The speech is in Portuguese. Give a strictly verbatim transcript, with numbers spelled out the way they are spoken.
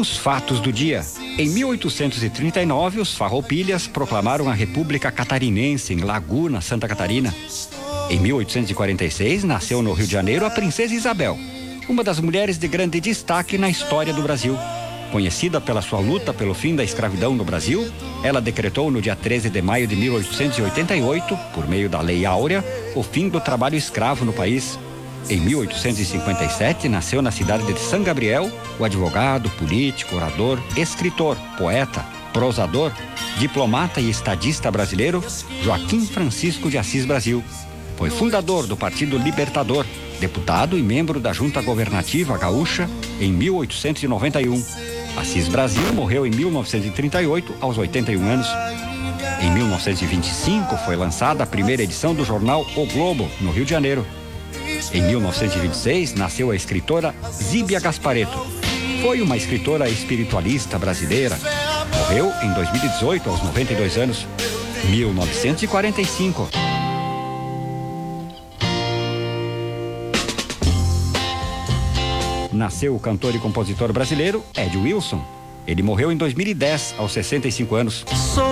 Os fatos do dia. Em mil oitocentos e trinta e nove, os farroupilhas proclamaram a República Catarinense, em Laguna, Santa Catarina. Em mil oitocentos e quarenta e seis, nasceu no Rio de Janeiro a Princesa Isabel, uma das mulheres de grande destaque na história do Brasil. Conhecida pela sua luta pelo fim da escravidão no Brasil, ela decretou no dia treze de maio de mil oitocentos e oitenta e oito, por meio da Lei Áurea, o fim do trabalho escravo no país. Em mil oitocentos e cinquenta e sete, nasceu na cidade de São Gabriel o advogado, político, orador, escritor, poeta, prosador, diplomata e estadista brasileiro Joaquim Francisco de Assis Brasil. Foi fundador do Partido Libertador, deputado e membro da Junta Governativa Gaúcha em mil oitocentos e noventa e um. Assis Brasil morreu em mil novecentos e trinta e oito, aos oitenta e um anos. Em mil novecentos e vinte e cinco, foi lançada a primeira edição do jornal O Globo, no Rio de Janeiro. Em mil novecentos e vinte e seis, nasceu a escritora Zíbia Gasparetto. Foi uma escritora espiritualista brasileira. Morreu em dois mil e dezoito, aos noventa e dois anos. mil novecentos e quarenta e cinco. Nasceu o cantor e compositor brasileiro Ed Wilson. Ele morreu em dois mil e dez, aos sessenta e cinco anos.